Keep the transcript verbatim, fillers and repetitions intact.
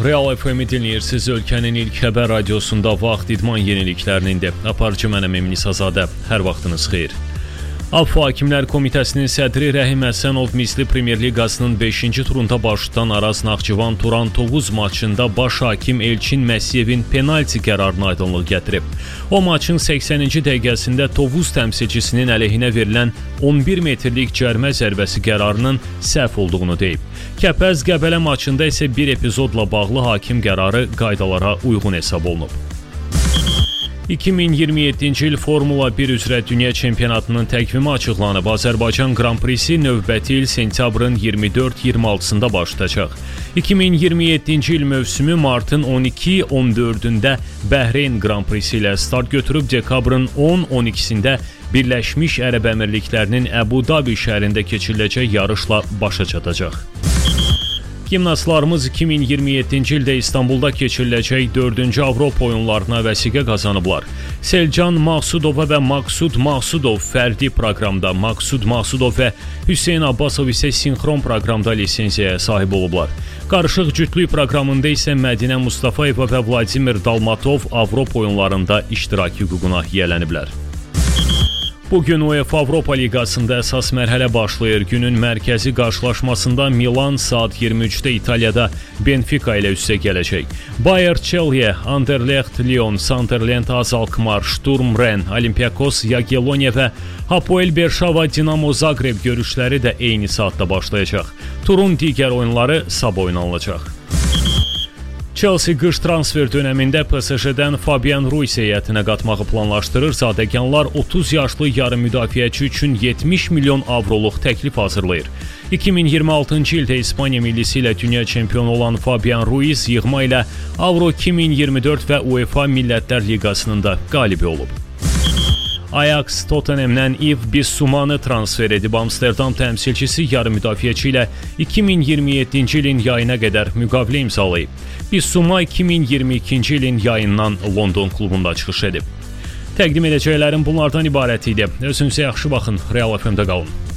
Real F M-i dinləyirsiniz. Ölkənin ilk xəbər radiosunda vaxt idman yeniliklərinin də. Aparıcı mənəm Emin İsazadə. Hər vaxtınız xeyir. A F A Hakimlər Komitəsinin sədri Rəhim Həsənov Misli Premyer Liqasının beşinci turunda baş tutan Araz Naxçıvan Turan Tovuz maçında baş hakim Elçin Məsiyevin penalti qərarına aydınlıq gətirib. O maçın səksəninci dəqiqəsində Tovuz təmsilçisinin əleyhinə verilən on bir metrlik cərmə zərbəsi qərarının səhv olduğunu deyib. Kəpəz Qəbələ maçında isə bir epizodla bağlı hakim qərarı qaydalara uyğun hesab olunub. iki min iyirmi yeddinci il Formula bir üzrə dünya çempionatının təqvimi açıqlanıb. Azərbaycan Grand Prixi növbəti il sentyabrın iyirmi dörd iyirmi altısında başlayacaq. iki min iyirmi yeddinci il mövsümü martın on iki on dördündə Bəhreyn Grand Prixi ilə start götürüb dekabrın on on ikisində Birləşmiş Ərəb Əmirliklərinin Əbu Dabi şəhərində keçiriləcək yarışla başa çatacaq. Gimnastlarımız iki min iyirmi yeddinci ildə İstanbulda keçiriləcək dördüncü Avropa oyunlarına vəsiqə qazanıblar. Selcan Maqsudova və Maqsud Maqsudov fərdi proqramda, Maqsud Maqsudov və Hüseyn Abbasov isə sinxron proqramda lisensiyaya sahib olublar. Qarışıq cütlük proqramında isə Mədinə Mustafayeva və Vladimir Dalmatov Avropa oyunlarında iştiraki hüququna yiyələniblər. Bugün UEFA Avropa Liqasında əsas mərhələ başlayır. Günün mərkəzi qarşılaşmasında Milan saat iyirmi üçdə İtaliyada Benfica ilə üstə gələcək. Bayer Chelsea, Anderlecht Lyon, Sunderland Alkmaar, Sturm Rennes, Olympiakos Jagiellonia və Hapoel Berşava Dinamo Zagreb görüşləri də eyni saatda başlayacaq. Turun digər oyunları sabah oynanılacaq. Chelsea qış transfer dönəmində P S J-dən Fabian Ruiz heyətinə qatmağı planlaşdırır. Zadəganlar otuz yaşlı yarım müdafiəçi üçün yetmiş milyon avroluq təklif hazırlayır. iki min iyirmi altıncı ildə İspaniya millisi ilə dünya çempionu olan Fabian Ruiz yığma ilə Avro iki min iyirmi dörd və UEFA Millətlər Liqasının da qalibi olub. Ajax Tottenham'dən Yves Bissoumanı transfer edib. Amsterdam təmsilçisi yarım müdafiəçi ilə iki min iyirmi yeddinci ilin yayına qədər müqavilə imzalayıb. Bissouma iki min iyirmi ikinci ilin yayından London klubunda çıxış edib. Təqdim edəcəklərim bunlardan ibarət idi. Özünüzə yaxşı baxın. Real F M-də qalın.